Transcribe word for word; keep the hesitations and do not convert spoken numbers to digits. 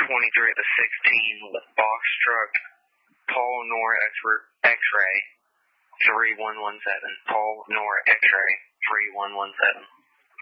twenty-three at the sixteen with box truck, Paul Nora X-ray, three one one seven. Paul Nora X-ray, three one one seven.